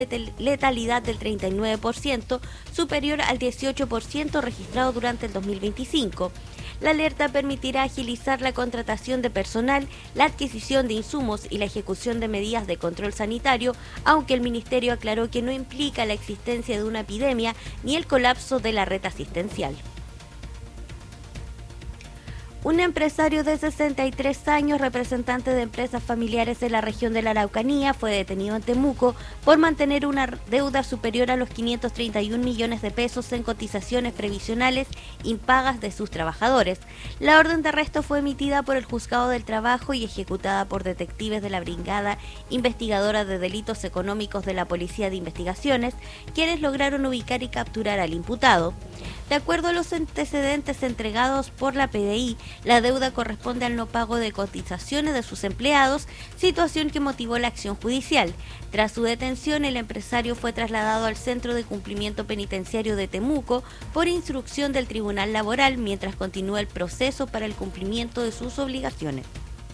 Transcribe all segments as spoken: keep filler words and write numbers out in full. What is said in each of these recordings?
de letalidad del treinta y nueve por ciento, superior al dieciocho por ciento registrado durante el dos mil veinticinco. La alerta permitirá agilizar la contratación de personal, la adquisición de insumos y la ejecución de medidas de control sanitario, aunque el Ministerio aclaró que no implica la existencia de una epidemia ni el colapso de la red asistencial. Un empresario de sesenta y tres años, representante de empresas familiares de la región de la Araucanía, fue detenido en Temuco por mantener una deuda superior a los quinientos treinta y un millones de pesos en cotizaciones previsionales impagas de sus trabajadores. La orden de arresto fue emitida por el Juzgado del Trabajo y ejecutada por detectives de la Brigada Investigadora de Delitos Económicos de la Policía de Investigaciones, quienes lograron ubicar y capturar al imputado. De acuerdo a los antecedentes entregados por la P D I, la deuda corresponde al no pago de cotizaciones de sus empleados, situación que motivó la acción judicial. Tras su detención, el empresario fue trasladado al Centro de Cumplimiento Penitenciario de Temuco por instrucción del Tribunal Laboral mientras continúa el proceso para el cumplimiento de sus obligaciones.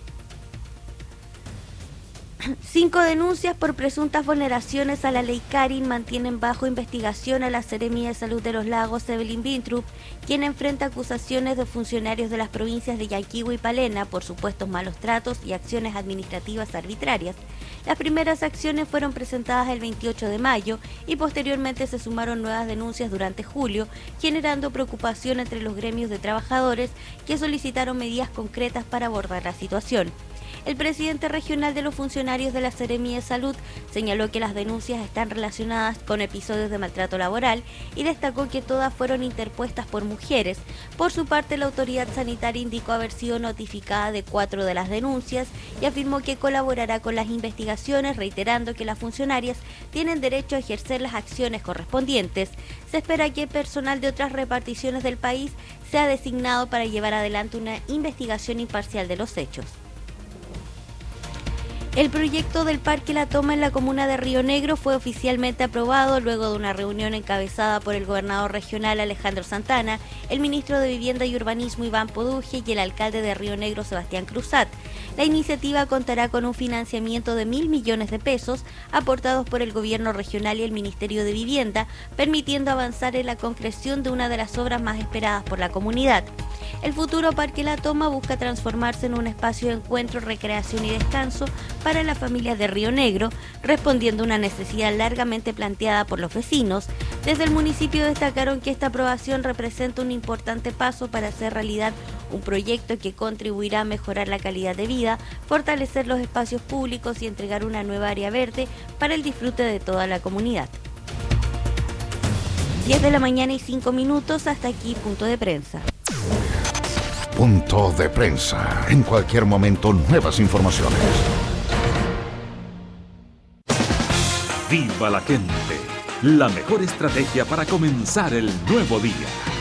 Cinco denuncias por presuntas vulneraciones a la ley Carin mantienen bajo investigación a la Seremía de Salud de los Lagos, Evelyn Winthrop, quien enfrenta acusaciones de funcionarios de las provincias de Yanquihue y Palena por supuestos malos tratos y acciones administrativas arbitrarias. Las primeras acciones fueron presentadas el veintiocho de mayo y posteriormente se sumaron nuevas denuncias durante julio, generando preocupación entre los gremios de trabajadores que solicitaron medidas concretas para abordar la situación. El presidente regional de los funcionarios de la Seremía de Salud señaló que las denuncias están relacionadas con episodios de maltrato laboral y destacó que todas fueron interpuestas por mujeres. Por su parte, la autoridad sanitaria indicó haber sido notificada de cuatro de las denuncias y afirmó que colaborará con las investigaciones, reiterando que las funcionarias tienen derecho a ejercer las acciones correspondientes. Se espera que personal de otras reparticiones del país sea designado para llevar adelante una investigación imparcial de los hechos. El proyecto del Parque La Toma en la comuna de Río Negro fue oficialmente aprobado luego de una reunión encabezada por el gobernador regional Alejandro Santana, el ministro de Vivienda y Urbanismo Iván Poduje y el alcalde de Río Negro Sebastián Cruzat. La iniciativa contará con un financiamiento de mil millones de pesos aportados por el gobierno regional y el Ministerio de Vivienda, permitiendo avanzar en la concreción de una de las obras más esperadas por la comunidad. El futuro Parque La Toma busca transformarse en un espacio de encuentro, recreación y descanso para las familias de Río Negro, respondiendo a una necesidad largamente planteada por los vecinos. Desde el municipio destacaron que esta aprobación representa un importante paso para hacer realidad un proyecto que contribuirá a mejorar la calidad de vida, fortalecer los espacios públicos y entregar una nueva área verde para el disfrute de toda la comunidad. diez de la mañana y cinco minutos, hasta aquí Punto de Prensa. Punto de Prensa. En cualquier momento, nuevas informaciones. Viva la gente. La mejor estrategia para comenzar el nuevo día.